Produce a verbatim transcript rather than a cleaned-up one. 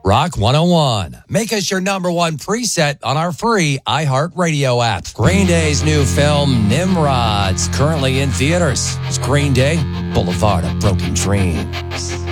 Rock one oh one. Make us your number one preset on our free iHeartRadio app. Green Day's new film, Nimrod's currently in theaters. It's Green Day, Boulevard of Broken Dreams.